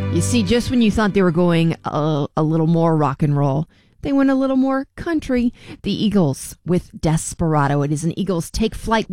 You see, just when you thought they were going a little more rock and roll, they went a little more country. The Eagles with Desperado. It is an Eagles Take Flight